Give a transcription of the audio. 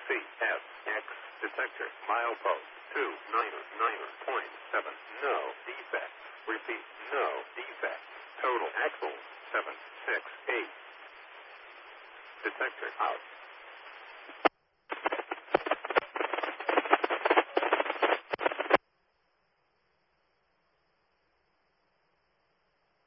CSX detector. Milepost 299.7. No defect. Repeat, no defect. Total axle 768. Detector out.